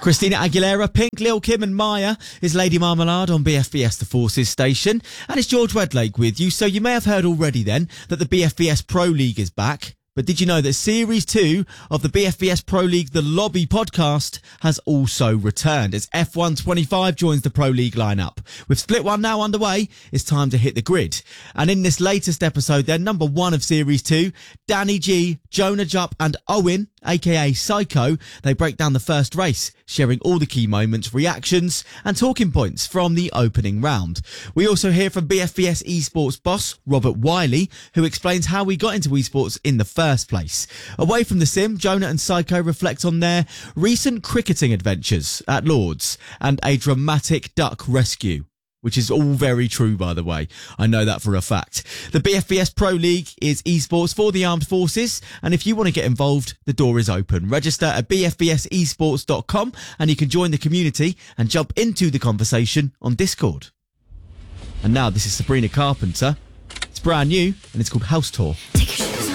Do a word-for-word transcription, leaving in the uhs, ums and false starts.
Christina Aguilera, Pink, Lil Kim and Maya is Lady Marmalade on B F B S The Forces station. And it's George Wedlake with you. So you may have heard already then that the B F B S Pro League is back. But did you know that Series two of the B F B S Pro League, The Lobby podcast, has also returned as F one twenty-five joins the Pro League lineup. With Split one now underway, it's time to hit the grid. And in this latest episode then, number one of Series two, Danny G, Jonah Jupp and Owen, aka Psycho, they break down the first race, sharing all the key moments, reactions and talking points from the opening round. We also hear from B F B S esports boss Robert Wiley, who explains how we got into esports in the first place. Away from the sim, Jonah and Psycho reflect on their recent cricketing adventures at Lords and a dramatic duck rescue. Which is all very true, by the way. I know that for a fact. The B F B S Pro League is esports for the armed forces. And if you want to get involved, the door is open. Register at b f b s esports dot com and you can join the community and jump into the conversation on Discord. And now this is Sabrina Carpenter. It's brand new and it's called House Tour.